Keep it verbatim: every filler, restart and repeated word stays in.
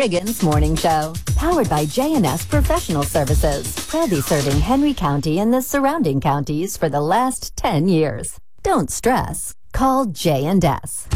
Riggins Morning Show. Powered by J and S Professional Services. Proudly serving Henry County and the surrounding counties for the last ten years. Don't stress. Call J and S.